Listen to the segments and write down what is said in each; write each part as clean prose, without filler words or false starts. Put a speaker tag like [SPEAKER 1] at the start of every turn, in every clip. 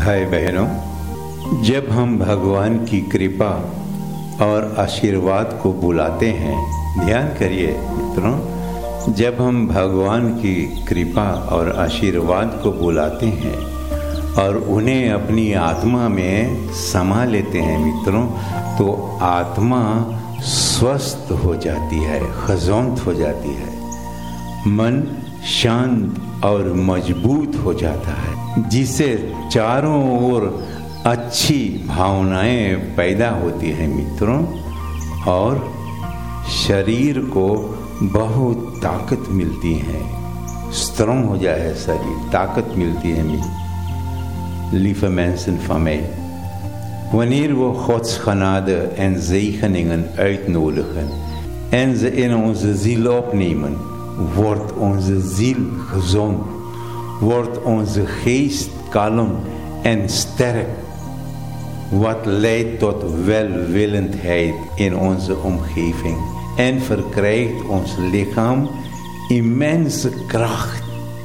[SPEAKER 1] भाई बहनों, जब हम भगवान की कृपा और आशीर्वाद को बुलाते हैं, ध्यान करिए मित्रों, जब हम भगवान की कृपा और आशीर्वाद को बुलाते हैं और उन्हें अपनी आत्मा में समा लेते हैं मित्रों, तो आत्मा स्वस्थ हो जाती है, खजौंत हो जाती है, मन शांत और मजबूत हो जाता है, जिससे चारों ओर अच्छी भावनाएं पैदा होती हैं मित्रों, और शरीर को बहुत ताकत मिलती है, स्ट्रॉन्ग हो जाए शरीर, ताकत मिलती है। Lieve mensen van mij, wanneer we Gods genade en zegeningen uitnodigen en ze in onze ziel opnemen, wordt onze ziel gezond, wordt onze geest kalm en sterk, wat leidt tot welwillendheid in onze omgeving en verkrijgt ons lichaam immense kracht.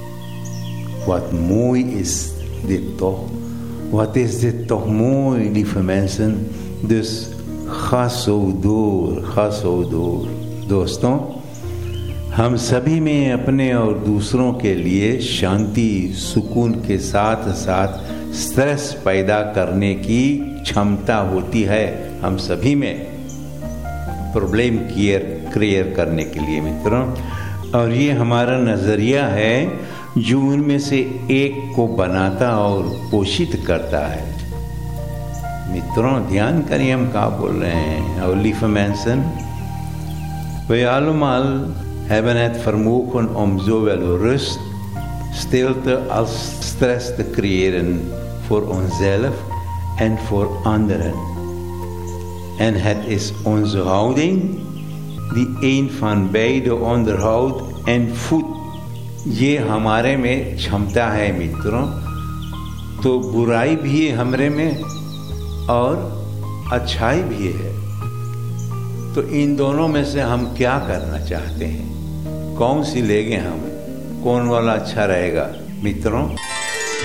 [SPEAKER 1] Wat mooi is dit toch? Wat is dit toch mooi, lieve mensen? Dus ga zo door, ga zo door. दोस्तों, हम सभी में अपने और दूसरों के लिए शांति, सुकून के साथ साथ स्ट्रेस पैदा करने की क्षमता होती है। हम सभी में प्रॉब्लम क्रिएट करने के लिए मित्रों, और ये हमारा नज़रिया है जो उनमें से एक को बनाता और पोषित करता है। मित्रों, ध्यान करिए हम क्या बोल रहे हैं। और lieve mensen, wij allemaal hebben het vermogen om zowel rust, stilte als stress te creëren voor onszelf en voor anderen. En het is onze houding die een van beide onderhoudt en voedt. ये हमारे में क्षमता है मित्रों, तो बुराई भी है हमारे में और अच्छाई भी है। तो इन दोनों में से हम क्या करना चाहते हैं, कौन सी लेंगे हम, कौन वाला अच्छा रहेगा मित्रों?